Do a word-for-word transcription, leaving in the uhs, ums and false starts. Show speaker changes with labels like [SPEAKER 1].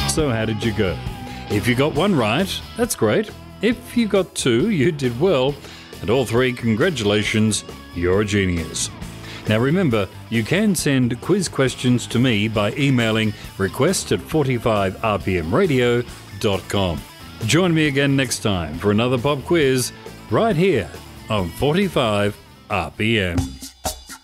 [SPEAKER 1] So how did you go? If you got one right, that's great. If you got two, you did well. And all three, congratulations, you're a genius. Now remember, you can send quiz questions to me by emailing request at forty-five r p m radio dot com. Join me again next time for another pop quiz right here on forty-five R P M.